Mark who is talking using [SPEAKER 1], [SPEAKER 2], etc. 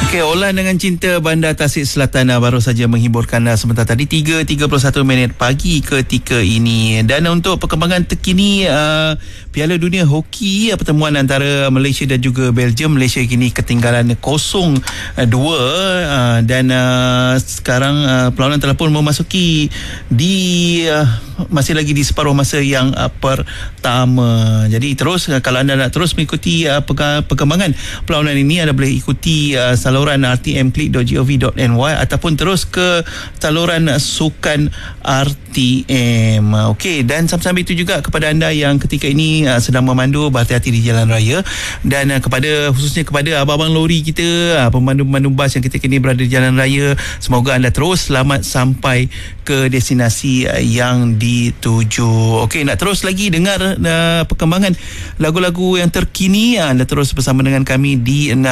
[SPEAKER 1] Okey, Olan dengan Cinta Bandar Tasik Selatan baru saja menghiburkan sebentar tadi 3.31 minit pagi ketika ini. Dan untuk perkembangan terkini Piala Dunia Hoki, pertemuan antara Malaysia dan juga Belgium, Malaysia kini ketinggalan 0-2 dan sekarang perlawanan telah pun memasuki masih lagi di separuh masa yang pertama. Jadi terus kalau anda nak terus mengikuti perkembangan perlawanan ini, anda boleh ikuti saluran rtmclick.gov.ny ataupun terus ke saluran sukan RTM. Okey, dan sambil itu juga kepada anda yang ketika ini sedang memandu, berhati-hati di jalan raya, dan khususnya kepada abang-abang lori kita, pemandu-pemandu bas yang ketika ini berada di jalan raya, semoga anda terus selamat sampai ke destinasi yang dituju. Okey, nak terus lagi dengar perkembangan lagu-lagu yang terkini, anda terus bersama dengan kami di